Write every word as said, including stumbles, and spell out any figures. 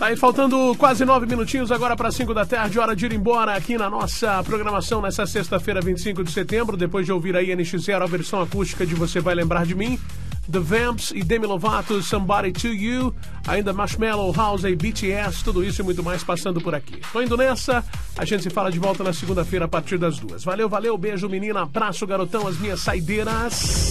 Tá aí faltando quase nove minutinhos agora para cinco da tarde, hora de ir embora aqui na nossa programação nessa sexta-feira, vinte e cinco de setembro, depois de ouvir aí N X Zero, a versão acústica de Você Vai Lembrar de Mim, The Vamps e Demi Lovato, Somebody to You, ainda Marshmallow, House e B T S, tudo isso e muito mais passando por aqui. Tô indo nessa, a gente se fala de volta na segunda-feira a partir das duas. Valeu, valeu, beijo menina, abraço garotão, as minhas saideiras.